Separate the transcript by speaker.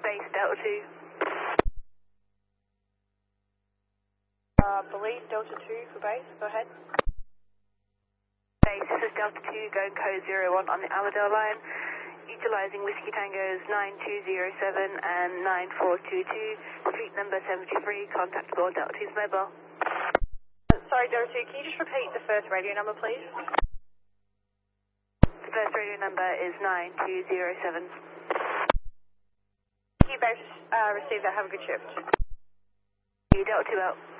Speaker 1: base Delta 2.
Speaker 2: Believe Delta 2 for base, go ahead.
Speaker 1: Base, this is Delta 2 going code 01 on the Aladale line, utilizing Whiskey Tangos 9207 and 9422, fleet number 73, contact aboard Delta 2's mobile.
Speaker 2: Sorry, Delta 2, can you just repeat the first radio number, please?
Speaker 1: The first radio number is 9207.
Speaker 2: Can you base receive that? Have a good shift.
Speaker 1: Delta 2 out.